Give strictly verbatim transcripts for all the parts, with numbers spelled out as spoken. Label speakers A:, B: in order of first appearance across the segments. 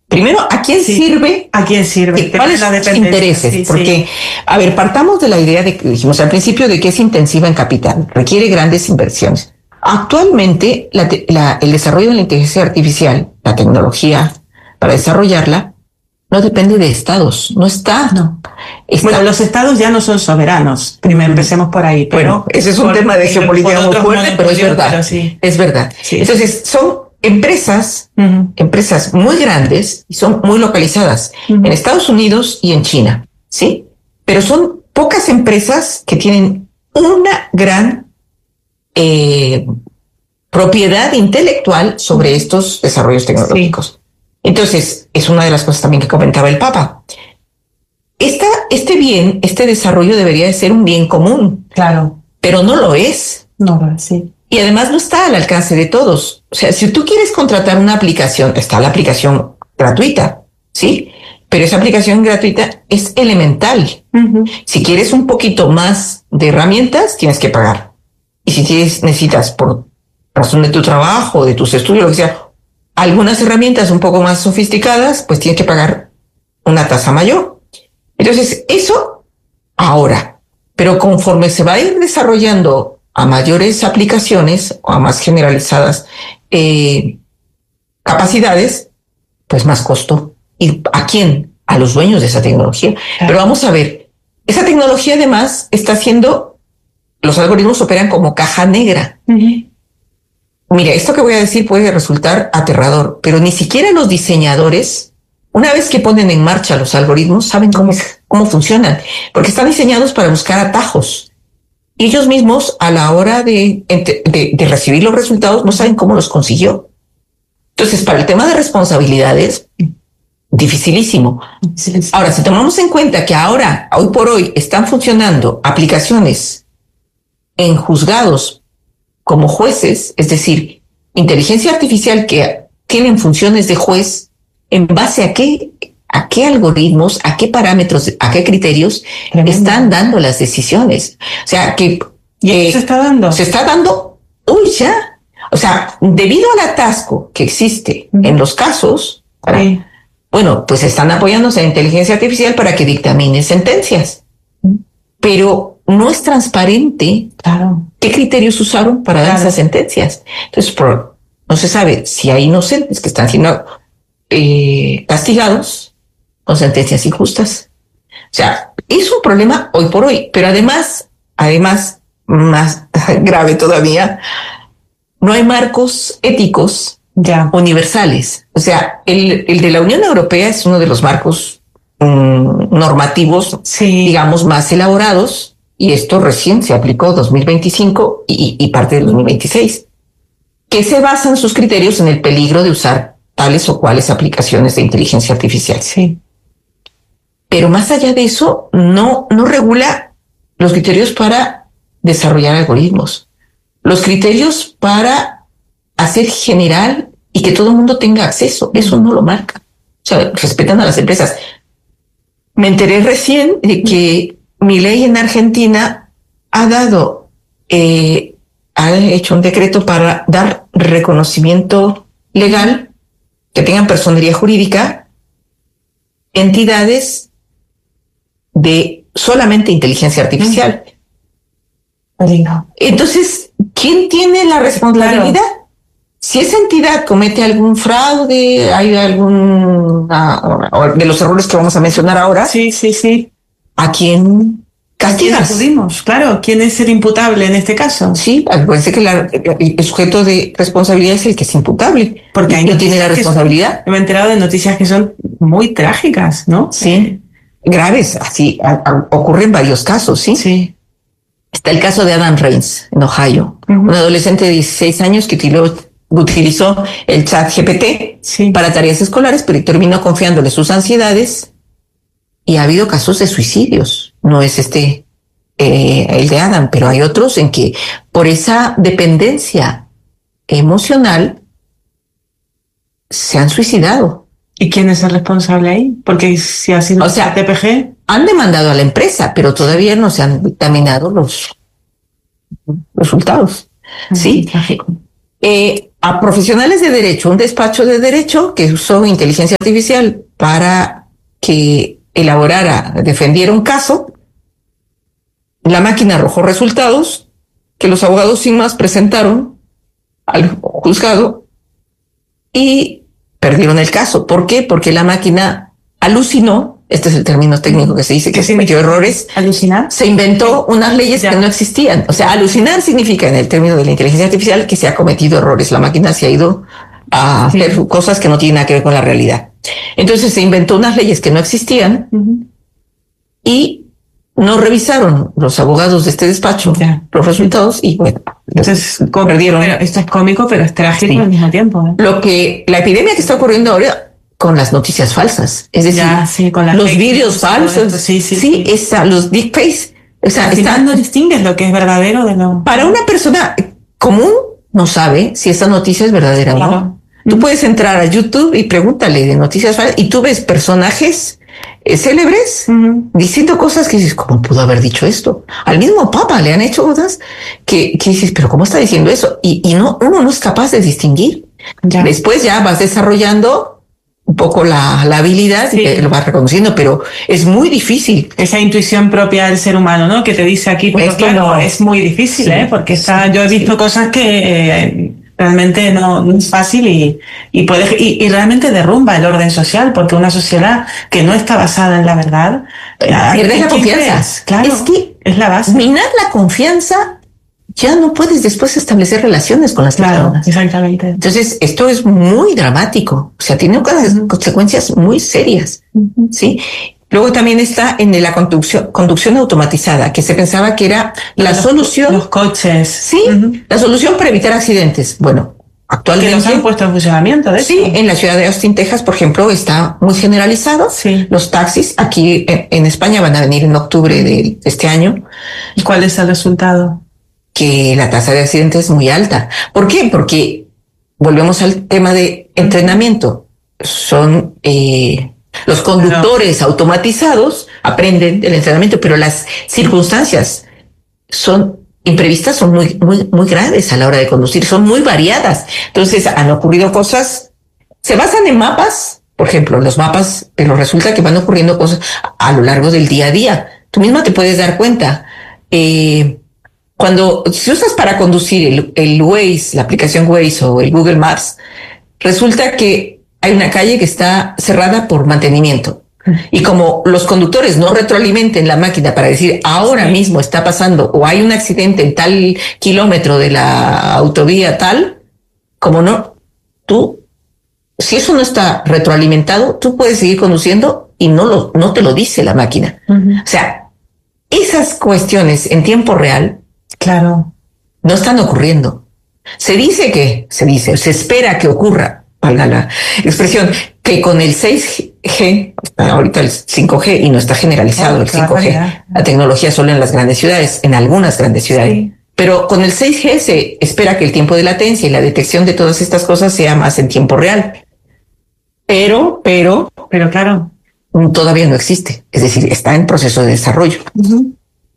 A: Primero, ¿a quién sí. sirve?
B: ¿A quién sirve?
A: ¿Cuáles son los intereses? Sí, Porque, sí. a ver, partamos de la idea de que dijimos al principio de que es intensiva en capital, requiere grandes inversiones. Actualmente, la, la, el desarrollo de la inteligencia artificial, la tecnología para desarrollarla, no depende de estados, no está.
B: No. Está. Bueno, los estados ya no son soberanos. Primero, empecemos por ahí. Pero
A: bueno, ese es un tema de geopolítica muy fuerte, pero es verdad. Pero sí. Es verdad. Sí. Entonces, son empresas, uh-huh. empresas muy grandes y son muy localizadas uh-huh. en Estados Unidos y en China, ¿sí? Pero son pocas empresas que tienen una gran eh, propiedad intelectual sobre uh-huh. estos desarrollos tecnológicos. Sí. Entonces, es una de las cosas también que comentaba el Papa. Esta, este bien, este desarrollo debería de ser un bien común.
B: Claro.
A: Pero no lo es.
B: No lo es, sí.
A: Y además no está al alcance de todos. O sea, si tú quieres contratar una aplicación, está la aplicación gratuita, ¿sí? Pero esa aplicación gratuita es elemental. Uh-huh. Si quieres un poquito más de herramientas, tienes que pagar. Y si tienes, necesitas, por razón de tu trabajo, de tus estudios, lo que sea, algunas herramientas un poco más sofisticadas, pues tienes que pagar una tasa mayor. Entonces, eso ahora. Pero conforme se va a ir desarrollando a mayores aplicaciones o a más generalizadas eh, capacidades, pues más costo. ¿Y a quién? A los dueños de esa tecnología. Claro. Pero vamos a ver, esa tecnología además está haciendo, los algoritmos operan como caja negra. Uh-huh. Mira, esto que voy a decir puede resultar aterrador, pero ni siquiera los diseñadores, una vez que ponen en marcha los algoritmos, saben cómo, cómo funcionan, porque están diseñados para buscar atajos. Y ellos mismos, a la hora de, de, de recibir los resultados, no saben cómo los consiguió. Entonces, para el tema de responsabilidades, dificilísimo. Sí, sí. Ahora, si tomamos en cuenta que ahora, hoy por hoy, están funcionando aplicaciones en juzgados como jueces, es decir, inteligencia artificial que tienen funciones de juez, ¿en base a qué, a qué algoritmos, a qué parámetros, a qué criterios Tremendo. Están dando las decisiones? O sea, que...
B: ¿Y eh, se está dando?
A: Se está dando, uy, ya. O sea, debido al atasco que existe uh-huh. en los casos, para, sí. bueno, pues están apoyándose en inteligencia artificial para que dictamine sentencias. Uh-huh. Pero no es transparente
B: claro.
A: qué criterios usaron para dar claro. esas sentencias. Entonces, por, no se sabe si hay inocentes que están siendo eh, castigados con sentencias injustas. O sea, es un problema hoy por hoy, pero además, además, más grave todavía, no hay marcos éticos
B: ya.
A: universales. O sea, el, el de la Unión Europea es uno de los marcos um, normativos,
B: sí.
A: digamos, más elaborados. Y esto recién se aplicó dos mil veinticinco y, y parte del dos mil veintiséis, que se basan sus criterios en el peligro de usar tales o cuales aplicaciones de inteligencia artificial.
B: Sí.
A: Pero más allá de eso, no, no regula los criterios para desarrollar algoritmos, los criterios para hacer general y que todo el mundo tenga acceso. Eso no lo marca. O sea, respetan a las empresas. Me enteré recién de que Milei en Argentina ha dado, eh, ha hecho un decreto para dar reconocimiento legal, que tengan personería jurídica, entidades de solamente inteligencia artificial. Entonces, ¿quién tiene la responsabilidad? Claro. Si esa entidad comete algún fraude, hay algún uh, de los errores que vamos a mencionar ahora.
B: Sí, sí, sí.
A: ¿A quién castigas?
B: Acudimos, claro. ¿Quién es el imputable en este caso?
A: Sí, parece que la, el sujeto de responsabilidad es el que es imputable.
B: Porque hay
A: no tiene la responsabilidad.
B: Son, me he enterado de noticias que son muy trágicas, ¿no?
A: Sí, graves. Así a, a, ocurren varios casos, ¿sí?
B: Sí.
A: Está el caso de Adam Reins, en Ohio. Uh-huh. Un adolescente de dieciséis años que utilizó, utilizó el chat G P T
B: sí.
A: para tareas escolares, pero terminó confiándole sus ansiedades. Y ha habido casos de suicidios. No es este eh, el de Adam, pero hay otros en que por esa dependencia emocional se han suicidado.
B: ¿Y quién es el responsable ahí? Porque si ha sido
A: o sea,
B: T P G.
A: Han demandado a la empresa, pero todavía no se han dictaminado los resultados.
B: Ay,
A: ¿sí? eh, a profesionales de derecho, un despacho de derecho que usó inteligencia artificial para que elaborara, defendiera un caso. La máquina arrojó resultados que los abogados sin más presentaron al juzgado y perdieron el caso. ¿Por qué? Porque la máquina alucinó, este es el término técnico que se dice, que se cometió errores.
B: ¿Alucinar?
A: Se inventó unas leyes ya. que no existían. O sea, alucinar significa, en el término de la inteligencia artificial, que se ha cometido errores. La máquina se ha ido a sí. hacer cosas que no tienen nada que ver con la realidad. Entonces se inventó unas leyes que no existían uh-huh. y no revisaron los abogados de este despacho ya. los resultados y bueno,
B: entonces perdieron. Pero esto es cómico, pero es trágico sí. al mismo tiempo. ¿eh?
A: Lo que la epidemia que está ocurriendo ahora con las noticias falsas, es decir,
B: ya, sí, con las
A: los vídeos falsos,
B: sí, sí,
A: sí,
B: sí.
A: Esa, los deepfakes, o sea,
B: al final está, no distingues lo que es verdadero de lo.
A: Para una persona común no sabe si esta noticia es verdadera o claro. no. Tú mm. puedes entrar a YouTube y pregúntale de noticias falsas y tú ves personajes eh, célebres uh-huh. diciendo cosas que dices, ¿cómo pudo haber dicho esto? Al mismo Papa le han hecho cosas que, que dices, pero ¿cómo está diciendo eso? Y, y no, uno no es capaz de distinguir. Ya. Después ya vas desarrollando un poco la, la habilidad sí. y lo vas reconociendo, pero es muy difícil.
B: Esa intuición propia del ser humano, ¿no? Que te dice aquí, pero es claro, no, es muy difícil, sí. ¿eh? Porque está, yo he visto sí. cosas que eh, realmente no, no es fácil y, y puede, y, y realmente derrumba el orden social, porque una sociedad que no está basada en la verdad,
A: pierdes la confianza.
B: Claro,
A: es que
B: es la base.
A: Minar la confianza, ya no puedes después establecer relaciones con las
B: claro,
A: personas.
B: Exactamente.
A: Entonces, esto es muy dramático. O sea, tiene uh-huh. consecuencias muy serias. Uh-huh. ¿Sí? Luego también está en la conducción, conducción automatizada, que se pensaba que era la
B: los,
A: solución.
B: Los coches.
A: Sí, uh-huh. la solución para evitar accidentes. Bueno, actualmente.
B: Que los han puesto en funcionamiento, de hecho.
A: Sí, en la ciudad de Austin, Texas, por ejemplo, está muy generalizado.
B: Sí.
A: Los taxis aquí en, en España van a venir en octubre de este año.
B: ¿Y cuál es el resultado?
A: Que la tasa de accidentes es muy alta. ¿Por qué? Porque volvemos al tema de entrenamiento. Son eh, los conductores claro. automatizados aprenden del entrenamiento, pero las circunstancias son imprevistas, son muy, muy, muy graves a la hora de conducir, son muy variadas. Entonces han ocurrido cosas, se basan en mapas, por ejemplo, los mapas, pero resulta que van ocurriendo cosas a, a lo largo del día a día. Tú misma te puedes dar cuenta. Eh, Cuando si usas para conducir el, el Waze, la aplicación Waze o el Google Maps, resulta que hay una calle que está cerrada por mantenimiento. Y como los conductores no retroalimenten la máquina para decir ahora sí. mismo está pasando o hay un accidente en tal kilómetro de la autovía tal, como no, tú, si eso no está retroalimentado, tú puedes seguir conduciendo y no, lo, no te lo dice la máquina. Uh-huh. O sea, esas cuestiones en tiempo real
B: claro.
A: no están ocurriendo. Se dice que, se dice, se espera que ocurra, valga la expresión, que con el seis G, ahorita el cinco G, y no está generalizado oh, el cinco G, variedad. La tecnología solo en las grandes ciudades, en algunas grandes ciudades, sí. pero con el seis G se espera que el tiempo de latencia y la detección de todas estas cosas sea más en tiempo real. Pero, pero,
B: pero claro,
A: todavía no existe. Es decir, está en proceso de desarrollo.
B: Uh-huh.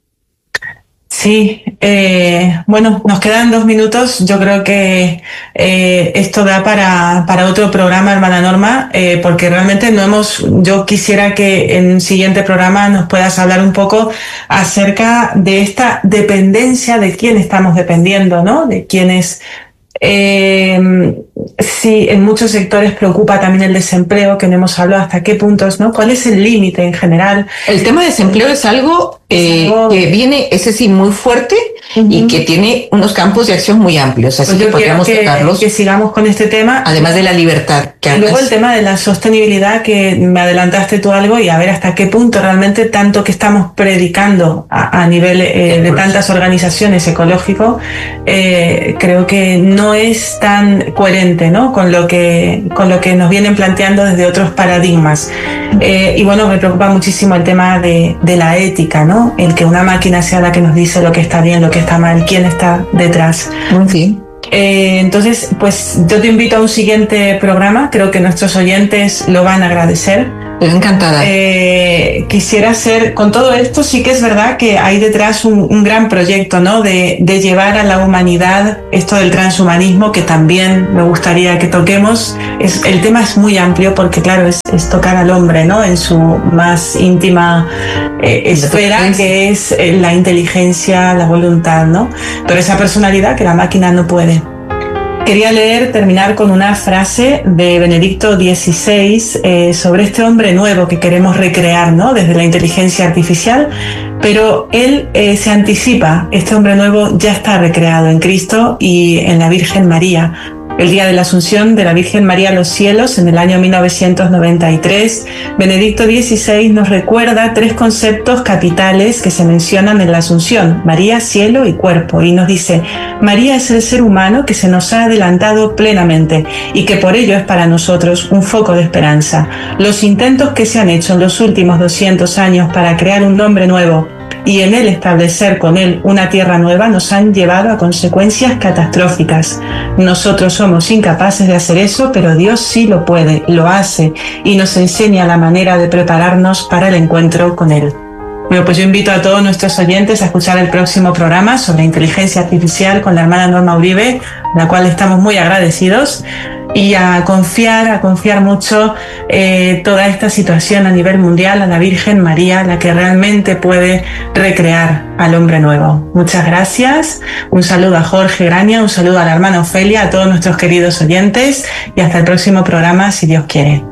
B: Sí, eh, bueno, nos quedan dos minutos. Yo creo que eh, esto da para, para otro programa, hermana Norma, eh, porque realmente no hemos. Yo quisiera que en el siguiente programa nos puedas hablar un poco acerca de esta dependencia, de quién estamos dependiendo, ¿no? De quiénes. Eh, sí, en muchos sectores preocupa también el desempleo, que no hemos hablado hasta qué puntos, ¿no? ¿Cuál es el límite en general?
A: El tema de desempleo es algo, eh, es algo que viene, ese sí, muy fuerte uh-huh. y que tiene unos campos de acción muy amplios, así pues que podríamos
B: que,
A: tocarlos.
B: Que sigamos con este tema.
A: Además de la libertad.
B: Que y luego el tema de la sostenibilidad, que me adelantaste tú algo, y a ver hasta qué punto realmente tanto que estamos predicando a, a nivel eh, de tantas organizaciones ecológicos, eh, creo que no es tan coherente, ¿no? Con lo que con lo que nos vienen planteando desde otros paradigmas. Eh, y bueno, me preocupa muchísimo el tema de, de la ética, ¿no? El que una máquina sea la que nos dice lo que está bien, lo que está mal, quién está detrás.
A: Muy bien.
B: Eh, entonces, pues yo te invito a un siguiente programa. Creo que nuestros oyentes lo van a agradecer,
A: Estoy encantada.
B: Eh, quisiera hacer, con todo esto sí que es verdad que hay detrás un, un gran proyecto, ¿no? De, de llevar a la humanidad esto del transhumanismo, que también me gustaría que toquemos. Es, el tema es muy amplio porque, claro, es, es tocar al hombre, ¿no? En su más íntima eh, esfera, que es eh, la inteligencia, la voluntad, ¿no? Pero esa personalidad que la máquina no puede. Quería leer, terminar con una frase de Benedicto dieciséis eh, sobre este hombre nuevo que queremos recrear, ¿no? Desde la inteligencia artificial, pero él eh, se anticipa. Este hombre nuevo ya está recreado en Cristo y en la Virgen María. El día de la Asunción de la Virgen María a los cielos, en el año mil novecientos noventa y tres, Benedicto dieciséis nos recuerda tres conceptos capitales que se mencionan en la Asunción: María, cielo y cuerpo. Y nos dice: María es el ser humano que se nos ha adelantado plenamente y que por ello es para nosotros un foco de esperanza. Los intentos que se han hecho en los últimos doscientos años para crear un hombre nuevo y en él establecer con él una tierra nueva nos han llevado a consecuencias catastróficas. Nosotros somos incapaces de hacer eso, pero Dios sí lo puede, lo hace y nos enseña la manera de prepararnos para el encuentro con él. Bueno, pues yo invito a todos nuestros oyentes a escuchar el próximo programa sobre inteligencia artificial con la hermana Norma Uribe, a la cual estamos muy agradecidos, y a confiar, a confiar mucho eh, toda esta situación a nivel mundial a la Virgen María, la que realmente puede recrear al hombre nuevo. Muchas gracias, un saludo a Jorge Graña, un saludo a la hermana Ofelia, a todos nuestros queridos oyentes y hasta el próximo programa, si Dios quiere.